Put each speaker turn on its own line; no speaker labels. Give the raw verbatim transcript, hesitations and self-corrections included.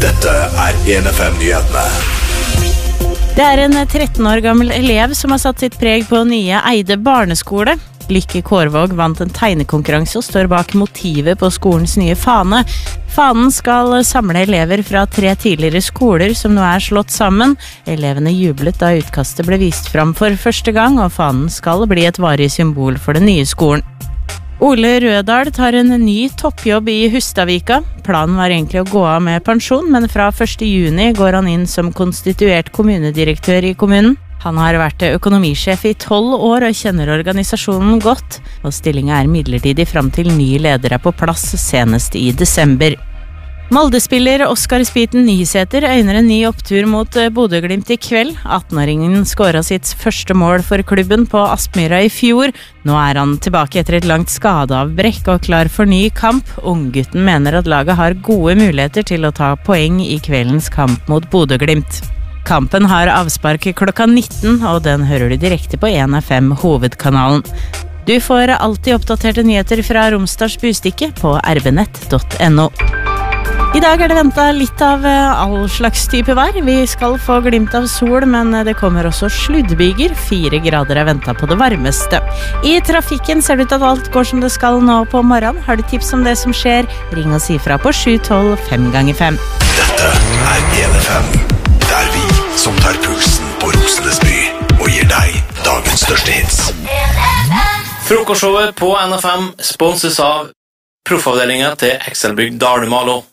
Dette er en F M-nyhetene.
Det er en tretten år gammel elev som har satt sitt preg på nye Eide barneskole. Lykke Kårvåg vant en tegnekonkurranse og står bak motivet på skolens nye fane. Fanen skal samle elever fra tre tidligere skoler som nå er slått sammen. Elevene jublet da utkastet ble vist fram for første gang, og fanen skal bli et varig symbol for den nye skolen. Ole Rødahl tar en ny toppjobb i Hustadvika. Planen var egentlig å gå av med pensjon, men fra første juni går han inn som konstituert kommunedirektør i kommunen. Han har vært økonomisjef i tolv år og kjenner organisasjonen godt, og stillingen er midlertidig fram til ny leder er på plass senest i desember. Molde-spiller Oskar Spiten Nysæter øyner en ny opptur mot Bodø-Glimt i kveld. atten-åringen skåret sitt første mål for klubben på Aspmyra i fjor. Nå er han tilbake etter et langt skadeavbrekk og klar for ny kamp. Unggutten mener at laget har gode muligheter til å ta poeng i kveldens kamp mot Bodø-Glimt. Kampen har avspark klokka nitten, og den hører du direkte på en F M hovedkanalen. Du får alltid oppdaterte nyheter fra Romsdals Bustikke på r b nett punktum no. I dag er det ventet litt av all slags type vær. Vi skal få glimt av sol, men det kommer også sluddbyger. Fire grader er ventet på det varmeste. I trafikken ser det ut at alt går som det skal nå på morgenen. Har du tips om det som skjer? Ring og si fra på sju tolv fem ganger fem.
Dette er en F M, der vi som tar pulsen på Rosenes by og gir deg dagens største hits.
Frokostshowet på N F M sponses av Proffavdelingen til Excelbygg Dalumalo.